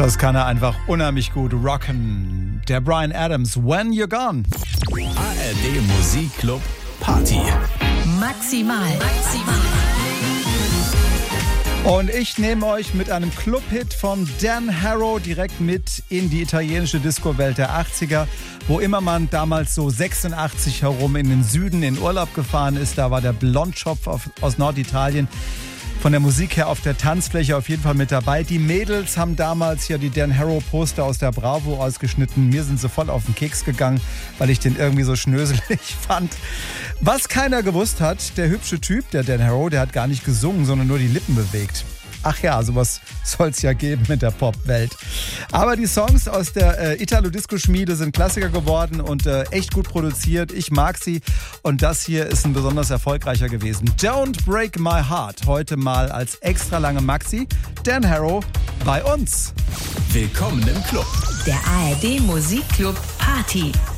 Das kann er einfach unheimlich gut rocken. Der Bryan Adams, When You're Gone. ARD Musikclub Party. Maximal. Und ich nehme euch mit einem Clubhit von Dan Harrow direkt mit in die italienische Disco-Welt der 80er, wo immer man damals so 86 herum in den Süden in Urlaub gefahren ist. Da war der Blondschopf aus Norditalien von der Musik her auf der Tanzfläche auf jeden Fall mit dabei. Die Mädels haben damals ja die Dan Harrow Poster aus der Bravo ausgeschnitten. Mir sind sie voll auf den Keks gegangen, weil ich den irgendwie so schnöselig fand. Was keiner gewusst hat, der hübsche Typ, der Dan Harrow, der hat gar nicht gesungen, sondern nur die Lippen bewegt. Ach ja, sowas soll es ja geben mit der Popwelt. Aber die Songs aus der Italo-Disco-Schmiede sind Klassiker geworden und echt gut produziert. Ich mag sie und das hier ist ein besonders erfolgreicher gewesen. Don't Break My Heart, heute mal als extra lange Maxi. Dan Harrow bei uns. Willkommen im Club. Der ARD Musikclub Party.